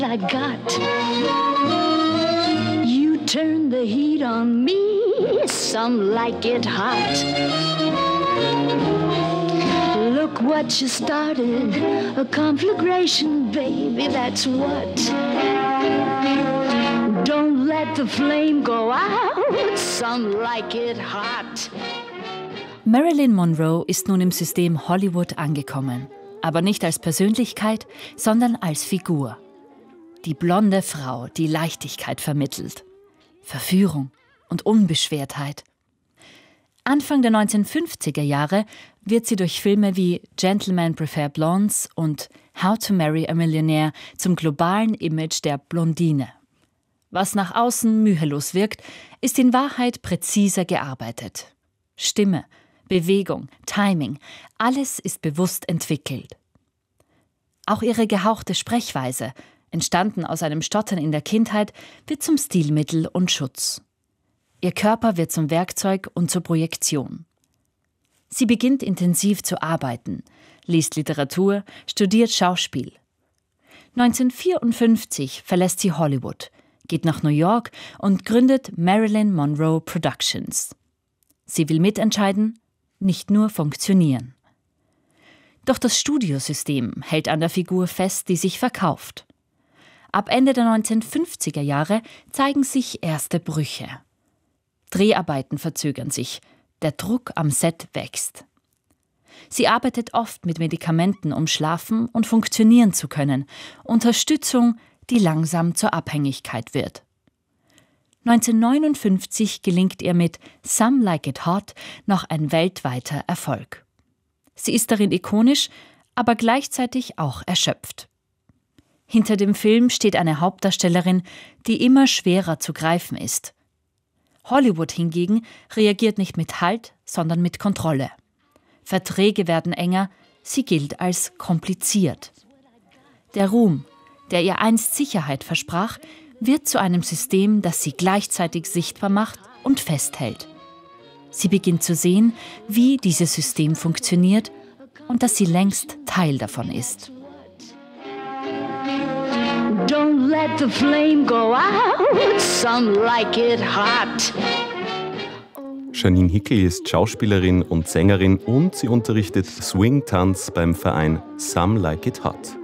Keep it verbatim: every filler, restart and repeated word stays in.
I got. You turn the heat on me, some like it hot. Look what you started, a conflagration, baby, that's what. Don't let the flame go out, some like it hot. Marilyn Monroe ist nun im System Hollywood angekommen. Aber nicht als Persönlichkeit, sondern als Figur. Die blonde Frau, die Leichtigkeit vermittelt. Verführung und Unbeschwertheit. Anfang der neunzehnhundertfünfziger Jahre wird sie durch Filme wie Gentlemen Prefer Blondes und How to Marry a Millionaire zum globalen Image der Blondine. Was nach außen mühelos wirkt, ist in Wahrheit präziser gearbeitet. Stimme, Bewegung, Timing, alles ist bewusst entwickelt. Auch ihre gehauchte Sprechweise, entstanden aus einem Stottern in der Kindheit, wird zum Stilmittel und Schutz. Ihr Körper wird zum Werkzeug und zur Projektion. Sie beginnt intensiv zu arbeiten, liest Literatur, studiert Schauspiel. neunzehnhundertvierundfünfzig verlässt sie Hollywood, geht nach New York und gründet Marilyn Monroe Productions. Sie will mitentscheiden, nicht nur funktionieren. Doch das Studiosystem hält an der Figur fest, die sich verkauft. Ab Ende der neunzehnhundertfünfziger Jahre zeigen sich erste Brüche. Dreharbeiten verzögern sich, der Druck am Set wächst. Sie arbeitet oft mit Medikamenten, um schlafen und funktionieren zu können. Unterstützung, die langsam zur Abhängigkeit wird. neunzehnhundertneunundfünfzig gelingt ihr mit Some Like It Hot noch ein weltweiter Erfolg. Sie ist darin ikonisch, aber gleichzeitig auch erschöpft. Hinter dem Film steht eine Hauptdarstellerin, die immer schwerer zu greifen ist. Hollywood hingegen reagiert nicht mit Halt, sondern mit Kontrolle. Verträge werden enger, sie gilt als kompliziert. Der Ruhm, der ihr einst Sicherheit versprach, wird zu einem System, das sie gleichzeitig sichtbar macht und festhält. Sie beginnt zu sehen, wie dieses System funktioniert und dass sie längst Teil davon ist. Don't let the flame go out, some like it hot. Janine Hickel ist Schauspielerin und Sängerin und sie unterrichtet Swing-Tanz beim Verein Some Like It Hot.